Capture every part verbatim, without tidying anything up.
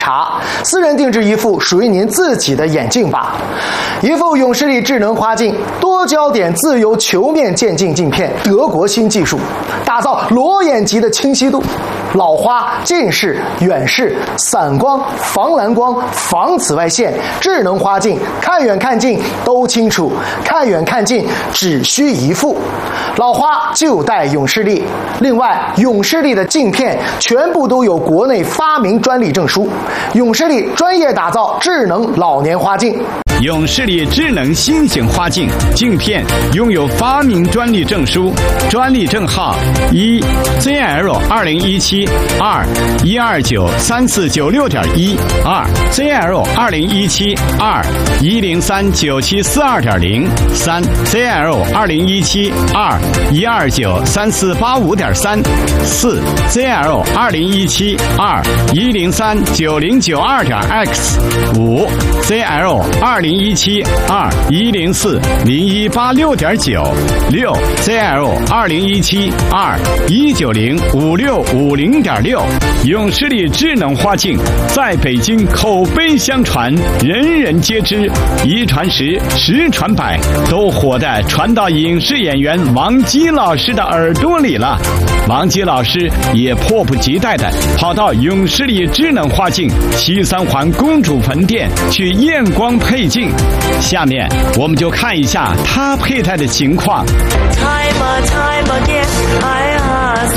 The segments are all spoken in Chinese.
查，私人定制一副属于您自己的眼镜吧。一副永视力智能花镜，多焦点自由球面渐进镜片，德国新技术，打造裸眼级的清晰度。老花、近视、远视、散光、防蓝光、防紫外线，智能花镜，看远看近都清楚，看远看近只需一副。老花就戴永视力。另外，永视力的镜片全部都有国内发明专利证书。永视力专业打造智能老年花镜。 永视力智能新型花镜镜片拥有发明专利证书，专利证号一 Z L 二零一七二一二九三四九六点一二 Z L 二零一七二一零三九七四二点零三 Z L 二零一七二一二九三四八五点三四 Z L 二零一七二一零三九零九二点 X 五 Z L 二零一七二一零四零一八六点九六 Z L 二零一七二一九零五六五零点六。永视力智能花镜在北京口碑相传，人人皆知，一传十，十传百，都火的传到影视演员王姬老师的耳朵里了。王姬老师也迫不及待的跑到永视力智能花镜西三环公主坟店去验光配镜。下面我们就看一下他佩戴的情况。Time time again, I ask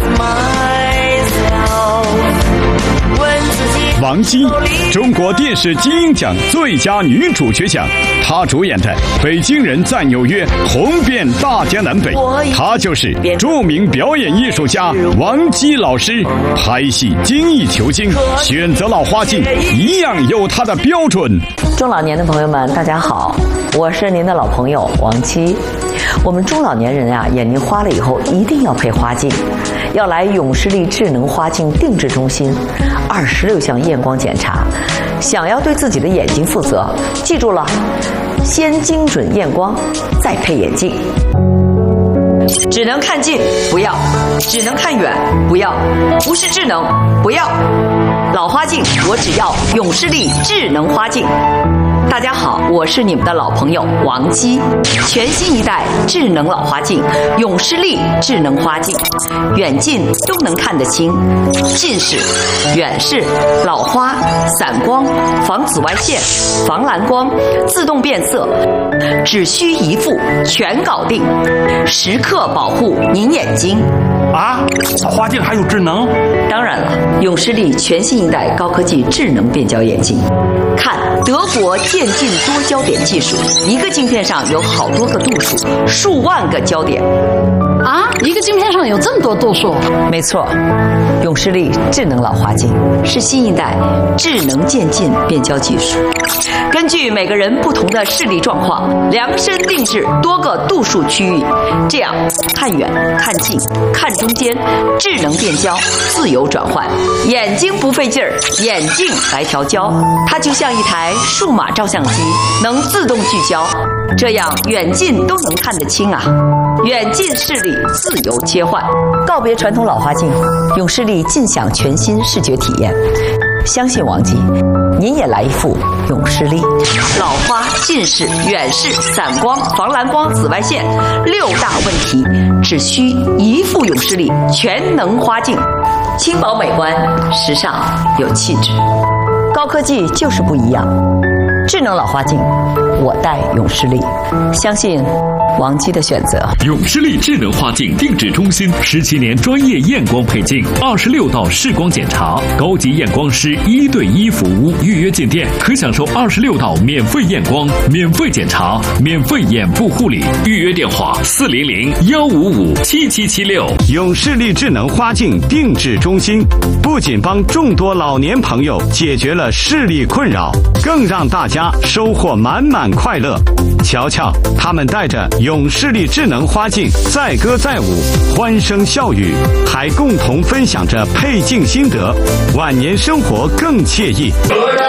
myself, 王姬，中国电视金鹰奖最佳女主角奖，她主演的《北京人在纽约》红遍大江南北。她就是著名表演艺术家王姬老师。拍戏精益求精，选择老花镜一样有她的标准。 中老年的朋友们，大家好，我是您的老朋友王姬。我们中老年人啊，眼睛花了以后一定要配花镜，要来永视力智能花镜定制中心，二十六项验光检查。想要对自己的眼睛负责，记住了，先精准验光，再配眼镜。只能看近不要，只能看远不要，不是智能不要。老花镜我只要永视力智能花镜。大家好，我是你们的老朋友王姬。全新一代智能老花镜永视力智能花镜，远近都能看得清，近视、远视、老花、散光、防紫外线、防蓝光，自动变色，只需一副全搞定，时刻保护您眼睛。 啊，花镜还有智能？ 当然了，永视力全新一代高科技智能变焦眼镜，看德国渐进多焦点技术，一个镜片上有好多个度数，数万个焦点。 啊，一个镜片上有这么多度数？ 没错，永视力智能老花镜是新一代智能渐进变焦技术，根据每个人不同的视力状况，量身定制多个度数区域，这样看远、看近、看中间，智能变焦，自由转换，眼睛不费劲儿，眼镜来调焦，它就像一台数码照相机，能自动聚焦，这样远近都能看得清啊。远近视力自由切换，告别传统老花镜，永视力尽享全新视觉体验。相信王姬，您也来一副永视力。老花、近视、远视、散光、防蓝光、紫外线六大问题，只需一副永视力全能花镜，轻薄美观，时尚有气质。高科技就是不一样。智能老花镜，我戴永视力，相信王姬的选择。 永视力智能花镜定制中心，十七年专业验光配镜，二十六道视光检查，高级验光师一对一服务。预约进店可享受二十六道免费验光、免费检查、免费眼部护理。预约电话：四零零幺五五七七七六。 永视力智能花镜定制中心不仅帮众多老年朋友解决了视力困扰，更让大家收获满满快乐。瞧瞧，他们带着永视力智能花镜载歌载舞，欢声笑语，还共同分享着配镜心得，晚年生活更惬意。